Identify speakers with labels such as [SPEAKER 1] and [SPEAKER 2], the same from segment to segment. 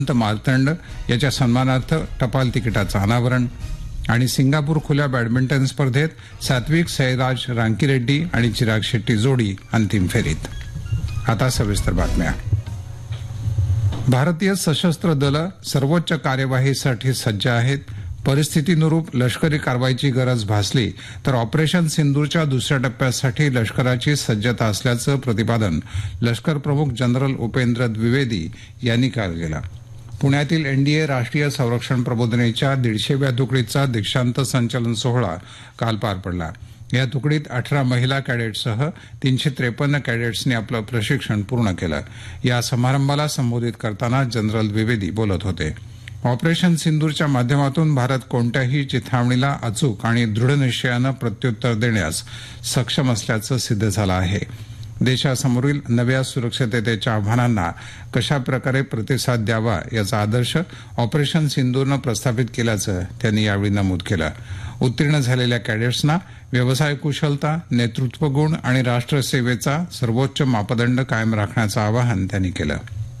[SPEAKER 1] मार्तंड याच्या सन्मानार्थ टपाल तिकिटाचं अनावरण आणि सिंगापूर खुल्या बॅडमिंटन स्पर्धेत सात्विक साईराज रांकीरेड्डी आणि चिराग शेट्टी जोडी अंतिम फेरीत. आता सविस्तर बातम्या. भारतीय सशस्त्र दलं सर्वोच्च कार्यवाहीसाठी सज्ज आहेत. परिस्थितीनुरूप लष्करी कारवाईची गरज भासली तर ऑपरेशन सिंदूरच्या दुसऱ्या टप्प्यासाठी लष्कराची सज्जता असल्याचं प्रतिपादन लष्कर प्रमुख जनरल उपेंद्र द्विवेदी यांनी काल केलं. पुण्यातील एनडीए राष्ट्रीय संरक्षण प्रबोधिनीच्या 150व्या तुकडीचा दीक्षांत संचलन सोहळा काल पार पडला. या तुकडीत 18 महिला कॅडेट्ससह 353 कॅडेट्सनी आपलं प्रशिक्षण पूर्ण केलं. या समारंभाला संबोधित करताना जनरल द्विवेदी बोलत होते. ऑपरेशन सिंदूरच्या माध्यमातून भारत कोणत्याही चिथावणीला अचूक आणि दृढनिश्चयानं प्रत्युत्तर देण्यास सक्षम असल्याचं सिद्ध झालं आहे. देशासमोरील नव्या सुरक्षिततेच्या आव्हानांना कशाप्रकारे प्रतिसाद द्यावा याचा आदर्श ऑपरेशन सिंदूरनं प्रस्थापित केल्याचं त्यांनी यावेळी नमूद केलं. उत्तीर्ण झालेल्या कॅडेट्सना व्यवसाय कुशलता, नेतृत्व गुण आणि राष्ट्रसेवेचा सर्वोच्च मापदंड कायम राखण्याचं आवाहन त्यांनी केलं.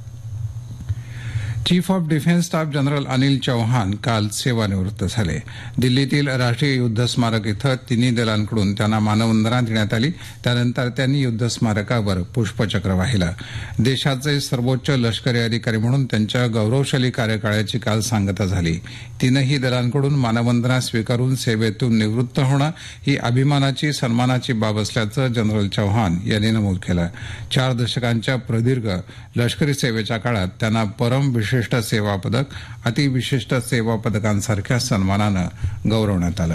[SPEAKER 1] Chief of defence staff general Anil Chauhan काल सेवानिवृत्त झाले. दिल्लीतील राष्ट्रीय युद्ध स्मारक इथं तिन्ही दलांकडून त्यांना मानवंदना देण्यात आली. त्यानंतर त्यांनी युद्ध स्मारकावर पुष्पचक्र वाहिलं. देशाचे सर्वोच्च लष्करी अधिकारी म्हणून त्यांच्या गौरवशाली कार्यकाळाची काल सांगता झाली. तीनही दलांकडून मानवंदना स्वीकारून सेवेतून निवृत्त होणं ही अभिमानाची, सन्मानाची बाब असल्याचं जनरल चौहान यांनी नमूद केलं. 4 दशकांच्या प्रदीर्घ लष्करी सेवेच्या काळात त्यांना परम विशिष्ट सेवा पदक, अतिविशिष्ट सेवा पदकांसारख्या सन्मानानं गौरवण्यात आलं.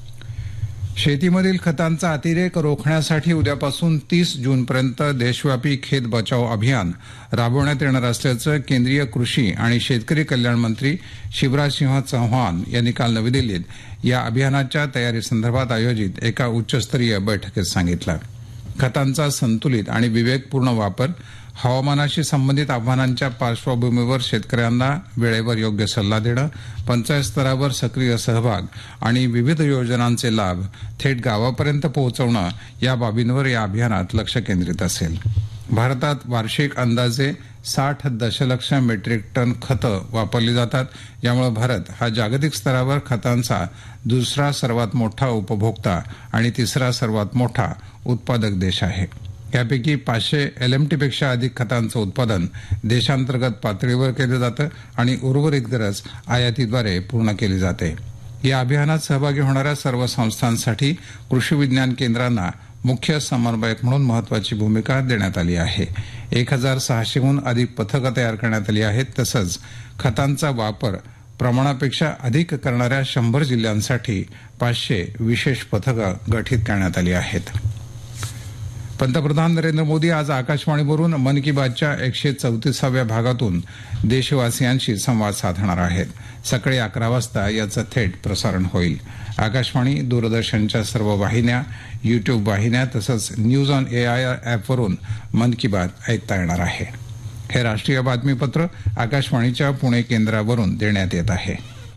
[SPEAKER 1] शेतीमधील खतांचा अतिरेक रोखण्यासाठी उद्यापासून 30 जूनपर्यंत देशव्यापी खेत बचाव अभियान राबवण्यात येणार असल्याचं केंद्रीय कृषी आणि शेतकरी कल्याण मंत्री शिवराजसिंह चौहान यांनी काल नवी दिल्लीत या अभियानाच्या तयारीसंदर्भात आयोजित एका उच्चस्तरीय बैठकीत सांगितलं. खतांचा संतुलित आणि विवेकपूर्ण वापर, हवामानाशी संबंधित आव्हानांच्या पार्श्वभूमीवर शेतकऱ्यांना वेळेवर योग्य सल्ला देणं, पंचायत स्तरावर सक्रिय सहभाग आणि विविध योजनांचे लाभ थेट गावापर्यंत पोहोचवणं या बाबींवर या अभियानात लक्ष केंद्रित असेल. भारतात वार्षिक अंदाजे 60 दशलक्ष मेट्रिक टन खतं वापरली जातात. यामुळे भारत हा जागतिक स्तरावर खतांचा दुसरा सर्वात मोठा उपभोक्ता आणि तिसरा सर्वात मोठा उत्पादक देश आहे. यापैकी 500 LMTपेक्षा अधिक खतांचं उत्पादन देशांतर्गत पातळीवर केलं जातं आणि उर्वरित गरज आयातीद्वारे पूर्ण केली जाते. या अभियानात सहभागी होणाऱ्या सर्व संस्थांसाठी कृषी विज्ञान केंद्रांना मुख्य समन्वयक म्हणून महत्वाची भूमिका देण्यात आली आहे. 1600हून अधिक पथकं तयार करण्यात आली आहेत. तसंच खतांचा वापर प्रमाणापेक्षा अधिक करणाऱ्या 100 जिल्ह्यांसाठी 500 विशेष पथकं गठीत करण्यात आली आहेत. पंतप्रधान नरेंद्र मोदी आज आकाशवाणीवरून मन की बातच्या 134व्या भागातून देशवासियांशी संवाद साधणार आहेत. सकाळी 11 वाजता याचं थेट प्रसारण होईल. आकाशवाणी, दूरदर्शनच्या सर्व वाहिन्या, युट्यूब वाहिन्या तसंच न्यूज ऑन AIR ॲपवरून मन की बात ऐकता येणार आहे. हे राष्ट्रीय बातमीपत्र आकाशवाणीच्या पुणे केंद्रावरून देण्यात येत आहे.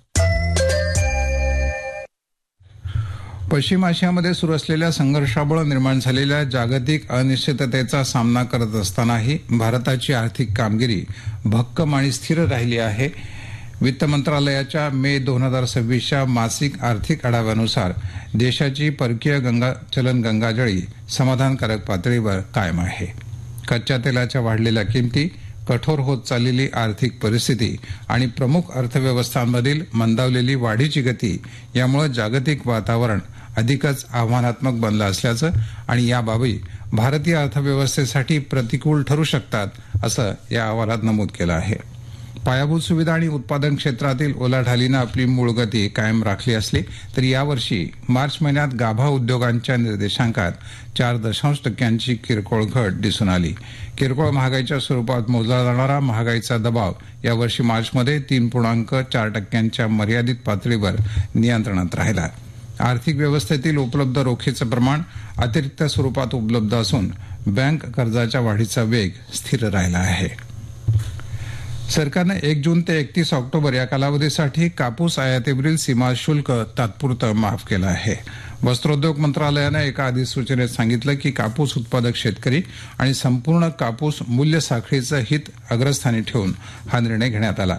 [SPEAKER 1] पश्चिम आशियामध्ये सुरू असलेल्या संघर्षामुळे निर्माण झालेल्या जागतिक अनिश्चिततेचा सामना करत असतानाही भारताची आर्थिक कामगिरी भक्कम आणि स्थिर राहिली आहे. वित्त मंत्रालयाच्या मे 2026च्या मासिक आर्थिक आढाव्यानुसार देशाची परकीय चलन गंगाजळी समाधानकारक पातळीवर कायम आहे. कच्च्या तेलाच्या वाढलेल्या किमती, कठोर होत चाललेली आर्थिक परिस्थिती आणि प्रमुख अर्थव्यवस्थांमधील मंदावलेली वाढीची गती यामुळे जागतिक वातावरण अधिकच आव्हानात्मक बनलं असल्याचं आणि या बाबी भारतीय अर्थव्यवस्थेसाठी प्रतिकूल ठरू शकतात असं या अहवालात नमूद केलं आहे. पायाभूत सुविधा आणि उत्पादन क्षेत्रातील उलाढालीनं आपली मूळ गती कायम राखली असली तरी यावर्षी मार्च महिन्यात गाभा उद्योगांच्या निर्देशांकात 4.0% किरकोळ घट दिसून आली. किरकोळ महागाईच्या स्वरूपात मोजला जाणारा महागाईचा दबाव यावर्षी मार्चमध्ये 3.4% मर्यादित पातळीवर नियंत्रणात राहिला. आर्थिक व्यवस्थेतील उपलब्ध रोखीचं प्रमाण अतिरिक्त स्वरूपात उपलब्ध असून बँक कर्जाच्या वाढीचा वेग स्थिर राहिला आहे. सरकारनं 1 जून ते 31 ऑक्टोबर या कालावधीसाठी कापूस आयातीवरील सीमा शुल्क तात्पुरतं माफ केलं आहे. वस्त्रोद्योग मंत्रालयानं एका अधिसूचनेत सांगितलं की कापूस उत्पादक शेतकरी आणि संपूर्ण कापूस मूल्य साखळीचं हित अग्रस्थानी ठेवून हा निर्णय घेण्यात आला.